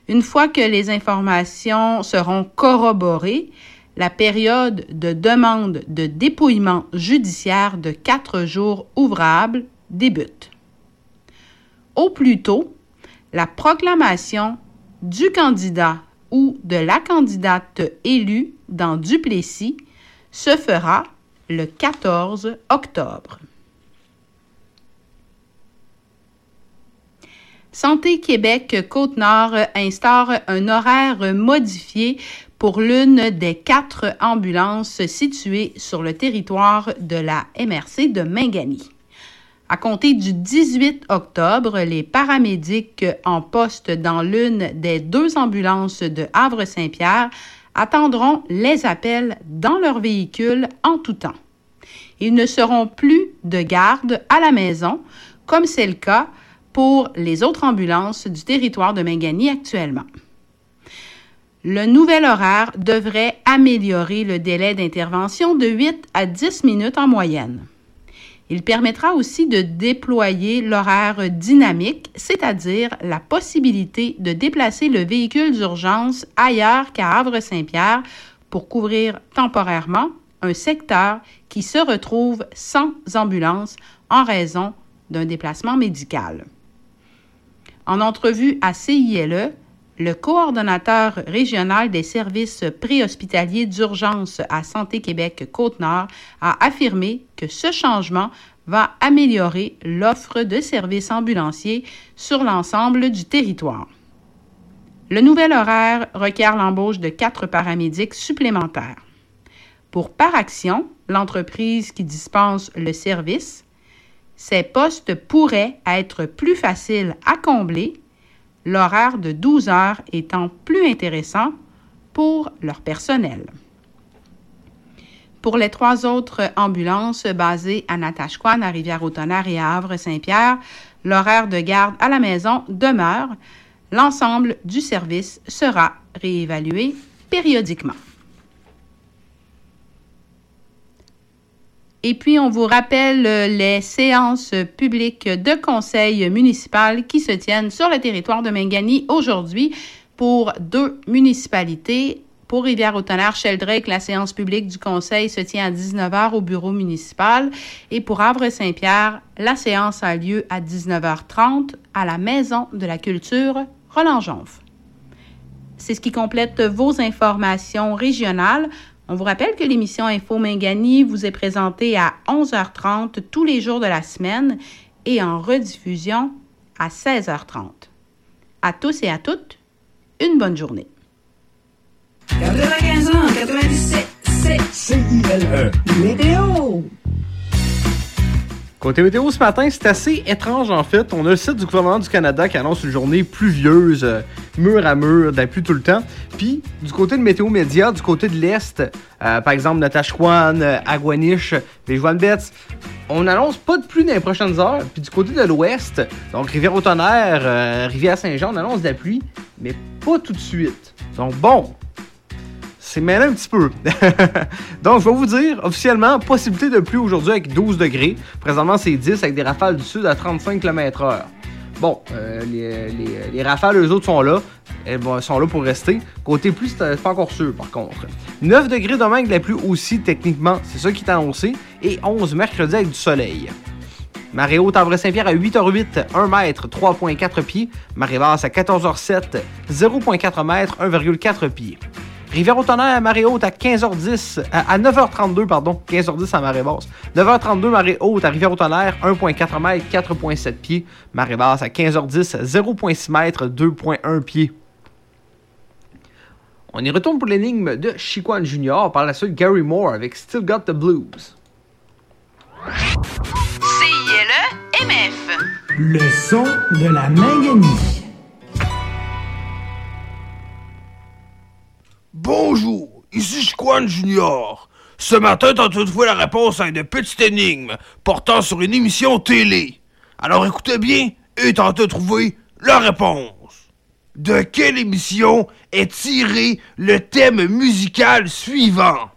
Une fois que les informations seront corroborées, la période de demande de dépouillement judiciaire de 4 jours ouvrables débute. Au plus tôt, la proclamation du candidat ou de la candidate élue dans Duplessis se fera le 14 octobre. Santé Québec Côte-Nord instaure un horaire modifié pour l'une des 4 ambulances situées sur le territoire de la MRC de Mingani. À compter du 18 octobre, les paramédics en poste dans l'une des 2 ambulances de Havre-Saint-Pierre attendront les appels dans leur véhicule en tout temps. Ils ne seront plus de garde à la maison, comme c'est le cas pour les autres ambulances du territoire de Mingani actuellement. Le nouvel horaire devrait améliorer le délai d'intervention de 8 à 10 minutes en moyenne. Il permettra aussi de déployer l'horaire dynamique, c'est-à-dire la possibilité de déplacer le véhicule d'urgence ailleurs qu'à Havre-Saint-Pierre pour couvrir temporairement un secteur qui se retrouve sans ambulance en raison d'un déplacement médical. En entrevue à CILE, le coordonnateur régional des services préhospitaliers d'urgence à Santé Québec Côte-Nord a affirmé que ce changement va améliorer l'offre de services ambulanciers sur l'ensemble du territoire. Le nouvel horaire requiert l'embauche de 4 paramédics supplémentaires. Pour Paraction, l'entreprise qui dispense le service, ces postes pourraient être plus faciles à combler, l'horaire de 12 heures étant plus intéressant pour leur personnel. Pour les 3 autres ambulances basées à Natashquan, à Rivière-au-Tonnerre et à Havre-Saint-Pierre, l'horaire de garde à la maison demeure. L'ensemble du service sera réévalué périodiquement. Et puis, on vous rappelle les séances publiques de conseil municipal qui se tiennent sur le territoire de Mingani aujourd'hui pour 2 municipalités. Pour Rivière-au-Tonnerre, Sheldrake, la séance publique du conseil se tient à 19h au bureau municipal. Et pour Havre-Saint-Pierre, la séance a lieu à 19h30 à la Maison de la Culture Roland-Jonf. C'est ce qui complète vos informations régionales. On vous rappelle que l'émission Info Mingani vous est présentée à 11h30 tous les jours de la semaine et en rediffusion à 16h30. À tous et à toutes, une bonne journée. 95 ans, 97, c'est CILE. Météo! Côté météo ce matin, c'est assez étrange en fait. On a le site du gouvernement du Canada qui annonce une journée pluvieuse, mur à mur, de la pluie tout le temps. Puis, du côté de Météo Média, du côté de l'Est, par exemple Natashquan, Agwanish, les Joinbets, on n'annonce pas de pluie dans les prochaines heures. Puis du côté de l'Ouest, donc Rivière-au-Tonnerre, Rivière-Saint-Jean, on annonce de la pluie, mais pas tout de suite. Donc bon, c'est mêlé un petit peu. Donc, je vais vous dire, officiellement, possibilité de pluie aujourd'hui avec 12 degrés. Présentement, c'est 10 avec des rafales du sud à 35 km/h. Bon, les rafales, eux autres, sont là. Elles sont là pour rester. Côté pluie, c'est pas encore sûr, par contre. 9 degrés demain avec de la pluie aussi, techniquement. C'est ça qui est annoncé. Et 11 mercredi avec du soleil. Marée haute à Havre-Saint-Pierre à 8h08, 1 mètre, 3,4 pieds. Marée basse à 14h07, 0,4 mètres, 1,4 pieds. Rivière-au-Tonnerre, marée haute à 15h10, à 9h32, pardon, 15h10 à marée basse. 9h32, marée haute à Rivière-au-Tonnerre, 1,4 mètres, 4,7 pieds. Marée basse à 15h10, 0,6 mètres, 2,1 pieds. On y retourne pour l'énigme de Chiquan Junior, par la suite Gary Moore avec Still Got the Blues. CILE MF. Le son de la Mingani. Bonjour, ici Chiquan Junior. Ce matin, tentez de trouver la réponse à une petite énigme portant sur une émission télé. Alors écoutez bien et tentez de trouver la réponse. De quelle émission est tiré le thème musical suivant?